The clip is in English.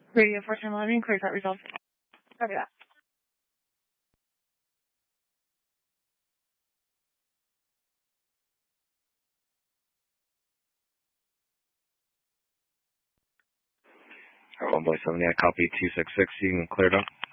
Radio 411, clear that results. Copy that. One boy 70, I copy 266, you can clear it up.